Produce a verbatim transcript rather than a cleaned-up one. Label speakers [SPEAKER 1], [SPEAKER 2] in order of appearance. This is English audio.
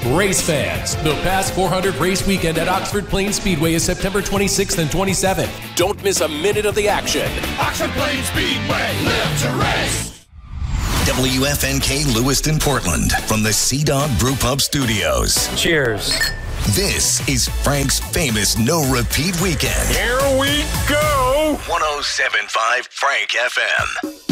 [SPEAKER 1] Race fans, the Past four hundred race weekend at Oxford Plains Speedway is September twenty-sixth and twenty-seventh. Don't miss a minute of the action.
[SPEAKER 2] Oxford Plains Speedway, live to race.
[SPEAKER 3] W F N K Lewiston, Portland, from the Sea Dog Brew Pub Studios.
[SPEAKER 4] Cheers.
[SPEAKER 3] This is Frank's famous No Repeat Weekend.
[SPEAKER 2] Here we go.
[SPEAKER 3] one oh seven point five Frank F M.